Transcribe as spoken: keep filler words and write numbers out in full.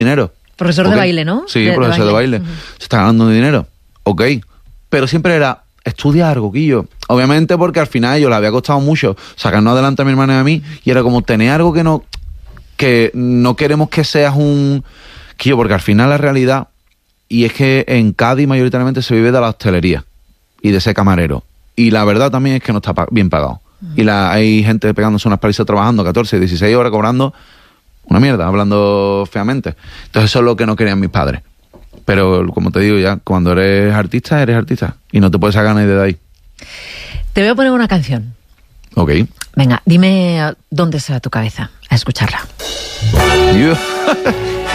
dinero. Profesor okay. de baile, ¿no? Sí, de, profesor de baile. De baile. Uh-huh. Se está ganando dinero. Ok. Pero siempre era, estudia algo, Quillo. Obviamente porque al final a ellos les había costado mucho sacarnos adelante a mi hermana y a mí, y era como tener algo que no, que no queremos que seas un... Quillo, porque al final la realidad, y es que en Cádiz mayoritariamente se vive de la hostelería y de ser camarero. Y la verdad también es que no está bien pagado. Uh-huh. Y la, hay gente pegándose unas palizas trabajando catorce, dieciséis horas cobrando una mierda, hablando feamente. Entonces eso es lo que no querían mis padres. Pero como te digo ya, cuando eres artista, eres artista. Y no te puedes sacar nadie de ahí. Te voy a poner una canción. Ok. Venga, dime dónde está tu cabeza a escucharla.